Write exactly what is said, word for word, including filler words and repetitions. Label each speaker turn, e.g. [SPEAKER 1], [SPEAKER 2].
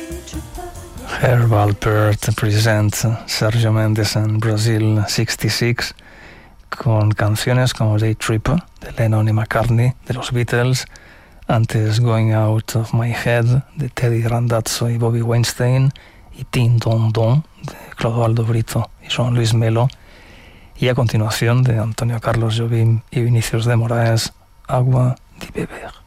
[SPEAKER 1] Herb Alpert presenta Sergio Mendes en Brasil sesenta y seis con canciones como Day Tripper de Lennon y McCartney de los Beatles, antes Going Out of My Head de Teddy Randazzo y Bobby Weinstein, y Tin Don Don de Clodoaldo Brito y Joan Luis Melo, y a continuación de Antonio Carlos Jobim y Vinicius de Moraes, Agua de Beber.